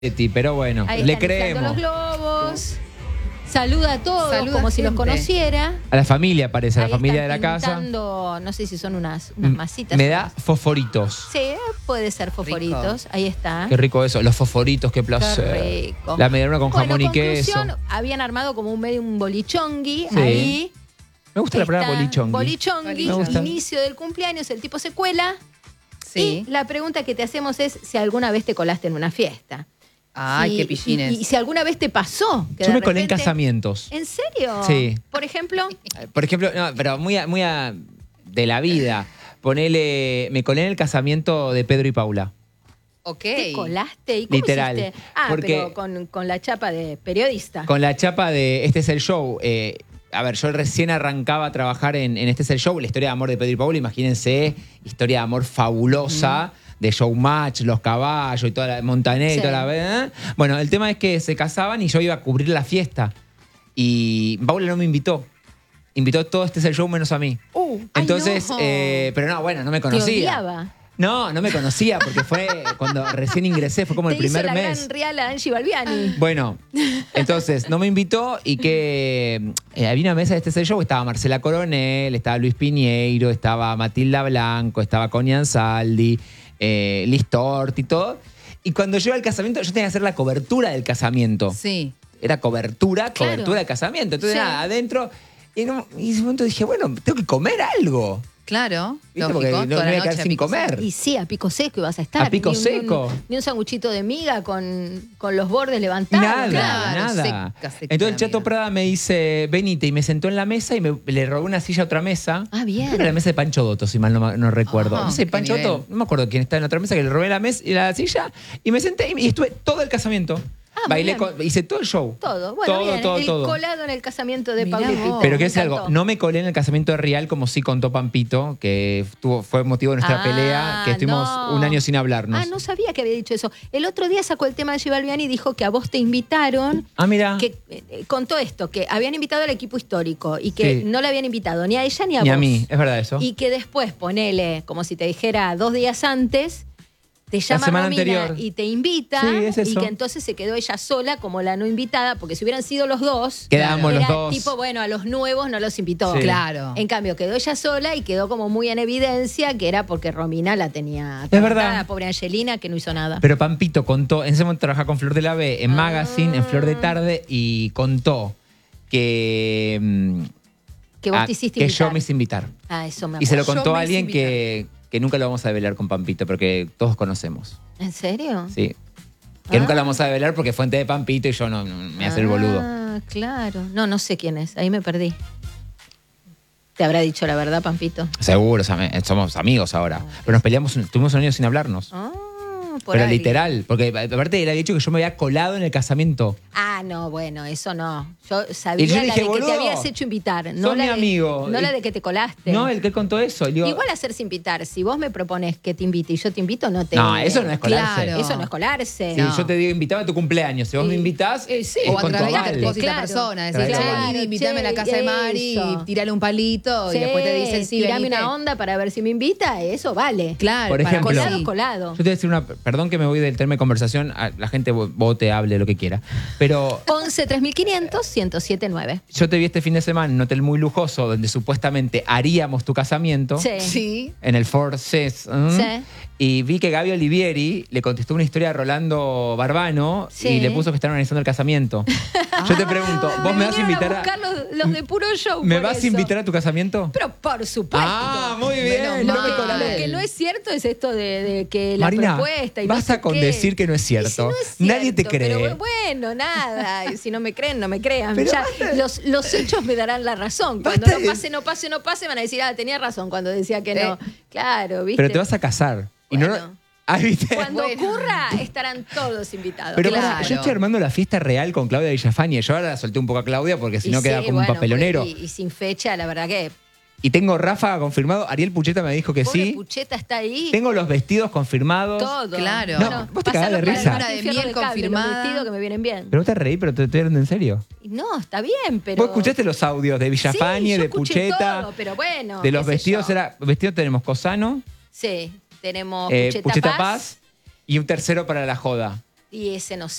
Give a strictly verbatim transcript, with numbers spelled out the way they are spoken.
Pero bueno, Ahí le están creemos. los globos. Saluda a todos Saluda como a si los gente. conociera. A la familia parece, a la Ahí familia de están la casa. pintando, no sé si son unas, unas masitas. Me da fosforitos. Sí, puede ser fosforitos. Ahí está. Qué rico eso, los fosforitos, qué placer. Qué rico. La medialuna con Bueno, jamón y queso. conclusión, habían armado como un medio un bolichongui. Sí. Ahí. Me gusta la palabra está bolichongui. Bolichongui, Me gusta. inicio del cumpleaños, el tipo se cuela. Sí. Y la pregunta que te hacemos es si alguna vez te colaste en una fiesta. Ay, Si- qué pillines. Y, y si alguna vez te pasó. Que Yo de me colé en repente- casamientos. ¿En serio? Sí. Por ejemplo, Por ejemplo, no, pero muy, a- muy a- de la vida. Ponele, me colé en el casamiento de Pedro y Paula. Ok. ¿te colaste? ¿Y cómo Literal. hiciste? Ah, Porque- pero con, con la chapa de periodista. Con la chapa de Este es el show. Eh, a ver, yo recién arrancaba a trabajar en, en Este es el show, la historia de amor de Pedro y Paula. Imagínense, historia de amor fabulosa. De Showmatch, los caballos y toda la Montaner y Sí. toda la ¿eh? Bueno, el tema es que se casaban y yo iba a cubrir la fiesta. Y Paula no me invitó. Invitó todo Este es el show menos a mí. Uh, ay, Entonces, no. eh, pero no, bueno, no me Te conocía. odiaba. No, no me conocía porque fue cuando recién ingresé, fue como Te el primer hizo la mes. gran real a Angie Balbiani. Bueno, entonces no me invitó y que eh, había una mesa de Este es el show, estaba Marcela Coronel, estaba Luis Piñeiro, estaba Matilda Blanco, estaba Connie Ansaldi, eh, Liz Tort y todo. Y cuando yo iba al casamiento, yo tenía que hacer la cobertura del casamiento. Sí. Era cobertura, Claro. cobertura del casamiento. Entonces, Sí. nada, adentro. Y en, un, y en ese momento dije, bueno, tengo que comer algo. Claro. ¿Viste? Lógico. Porque no Toda me la voy a quedar noche sin pico comer. Y sí, a pico seco ibas a estar. A pico Ni un- seco. Ni un sanguchito de miga con, con los bordes levantados. Nada, Claro, nada. seca, seca Entonces la el Chato amiga. Prada me dice, venite, y me sentó en la mesa y me, le robé una silla a otra mesa. Ah, bien. Creo que era la mesa de Pancho Dotto, si mal no, ma- no recuerdo. Ajá, no sé, qué Pancho nivel. Dotto, no me acuerdo quién estaba en la otra mesa, que le robé la mesa y la silla y me senté y, y estuve todo el casamiento. Ah, muy Bailé, bien. con- hice todo el show. Todo. Bueno, todo, bien. todo, el todo. colado en el casamiento de Mirá Pablo y vos. Peter. Pero Me quiero decir algo, encantó. no me colé en el casamiento de Real como sí contó Pampito, que tuvo, fue motivo de nuestra Ah, pelea, que estuvimos no. un año sin hablarnos. Ah, no sabía que había dicho eso. El otro día sacó el tema de Angie Balbiani y dijo que a vos te invitaron. Ah, mira. Que eh, contó esto, que habían invitado al equipo histórico y que Sí. no le habían invitado ni a ella ni a Ni vos. a mí, es verdad eso. Y que después, ponele, como si te dijera dos días antes, te llama semana Romina anterior. y te invita. Sí, es eso. Y que entonces se quedó ella sola como la no invitada, porque si hubieran sido los dos, Quedábamos era los dos. tipo, bueno, a los nuevos no los invitó. Sí. Claro. En cambio, quedó ella sola y quedó como muy en evidencia que era porque Romina la tenía Es verdad. atrapada, pobre Angelina, que no hizo nada. Pero Pampito contó, en ese momento trabajaba con Flor de la B, en Ah. Magazine, en Flor de Tarde, y contó que, mm, que vos ah, te hiciste que invitar. yo me hice invitar. Ah, eso me Y se lo acuerdo. contó Yo a me hice alguien que, que nunca lo vamos a develar con Pampito, pero que todos conocemos. ¿En serio? Sí. Que Ah. nunca lo vamos a develar porque fuente de Pampito y yo no, no me hace el boludo. Ah, claro. No, no sé quién es. Ahí me perdí. Te habrá dicho la verdad, Pampito. Seguro, o sea, me- somos amigos ahora. Pero nos peleamos, tuvimos un año sin hablarnos. Ah, por Pero ahí. literal, porque aparte él había dicho que yo me había colado en el casamiento. Ah, no, bueno, eso no. Yo sabía Y yo la dije, de que boludo, te habías hecho invitar. No sos la mi de- amigo. No la Y- de que te colaste. No, el que contó eso. y digo, Igual hacerse invitar. Si vos me propones que te invite y yo te invito, no te. No, eso no es colarse. Claro. Eso no es colarse. Si No. yo te digo invitame a tu cumpleaños, si vos me Y- invitás, y sí. es O a con tu través de aval. la propósita Claro. persona. Decir, Claro, che, invítame a la che, casa de Mari eso. y tirale un palito y después te dicen sí, tirame venite. una onda para ver si me invita, eso vale. Claro, Por para- ejemplo, Colado, sí. colado. Yo te voy a decir una. Perdón que me voy del tema de conversación, a- la gente vote, hable, lo que quiera. Pero once tres mil quinientos, ciento siete nueve. yo te vi este fin de semana en un hotel muy lujoso donde supuestamente haríamos tu casamiento. Sí. Sí. En el Four Seas. ¿m? Sí. Y vi que Gaby Olivieri le contestó una historia a Rolando Barbano Sí. y le puso que están organizando el casamiento. Yo te pregunto, ¿vos me vas a vinieron invitar buscar a. los, los de puro show. ¿Me por vas eso. a invitar a tu casamiento? Pero por supuesto. Ah, muy bien. Menos no Lo me que, colé. lo que no es cierto es esto de, de que la Marina, propuesta y no basta sé con qué. decir que no es Y cierto. si no es Nadie te cierto, cree. Pero bueno, nada. Y si no me creen, no me crean. Pero Ya, basta. los, los hechos me darán la razón. Cuando Basta no de- pase, no pase, no pase, van a decir, ah, tenía razón cuando decía que no. Eh. Claro, ¿viste? Pero te vas a casar. Y no. Bueno. Ah, ¿viste? Cuando Bueno. ocurra, estarán todos invitados. Pero Claro. pará, yo estoy armando la fiesta real con Claudia Villafañe. Yo ahora la solté un poco a Claudia porque si Y no sí, queda como bueno, un papelonero. Y, y sin fecha, la verdad que. Y tengo Rafa confirmado. Ariel Pucheta me dijo que Pobre sí. Pucheta está ahí. Tengo los vestidos confirmados. todo. Claro. No, vos te cagás de pásalo para risa. el Martín De Fierro miel de Cable, confirmada. Los vestidos que me vienen bien. Pero vos te reí, pero te estoy hablando en serio. No, está bien, pero. Vos escuchaste los audios de Villafañe, Sí, yo de escuché Pucheta. todo, pero bueno, de los qué sé vestidos yo. era. Vestidos tenemos Cosano, Sí, tenemos eh, Pucheta, Pucheta Paz. Paz y un tercero para la joda. Y ese no sé.